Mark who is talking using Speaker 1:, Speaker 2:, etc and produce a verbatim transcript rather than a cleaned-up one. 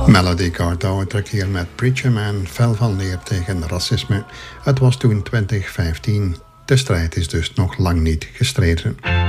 Speaker 1: Melody Gardot trekt hier met Preacher Man fel van leer tegen racisme. Het was toen twintig vijftien. De strijd is dus nog lang niet gestreden.